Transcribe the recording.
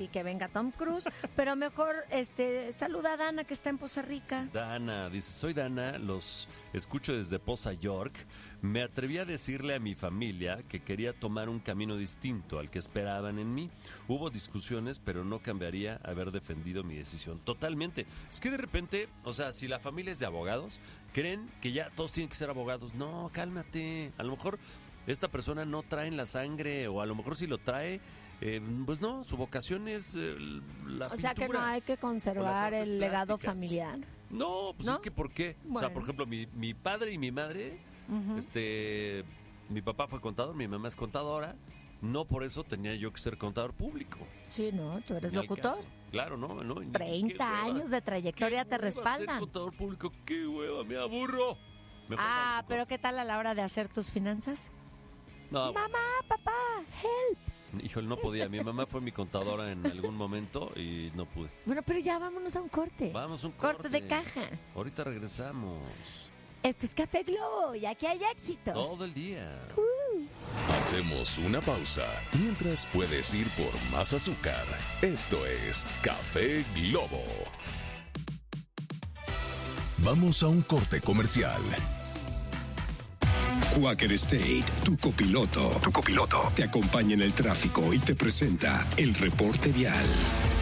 sí, que venga Tom Cruise, pero mejor saluda a Dana, que está en Poza Rica. Dana, dice, soy Dana, los escucho desde Poza York. Me atreví a decirle a mi familia que quería tomar un camino distinto al que esperaban en mí. Hubo discusiones, pero no cambiaría haber defendido mi decisión. Totalmente. Es que de repente, o sea, si la familia es de abogados, creen que ya todos tienen que ser abogados. No, cálmate. A lo mejor esta persona no trae en la sangre, o a lo mejor si lo trae, pues no, su vocación es la pintura. O sea que no hay que conservar el legado familiar. No, pues ¿no? es que ¿por qué? Bueno. O sea, por ejemplo, mi padre y mi madre, mi papá fue contador, mi mamá es contadora, no por eso tenía yo que ser contador público. Sí, ¿no? ¿Tú eres Ni al locutor? caso. Claro, no. 30 años de trayectoria te respaldan. Ser contador público, qué hueva, me aburro. Mejor Pero ¿qué tal a la hora de hacer tus finanzas? no, Mamá, papá, help. híjole, no podía. Mi mamá fue mi contadora en algún momento y no pude. Bueno, pero ya vámonos a un corte. Vamos, un corte. Corte de caja. Ahorita regresamos. Esto es Café Globo y aquí hay éxitos. Todo el día. Hacemos una pausa mientras puedes ir por más azúcar. Esto es Café Globo. Vamos a un corte comercial. Quaker State, tu copiloto, te acompaña en el tráfico y te presenta el reporte vial.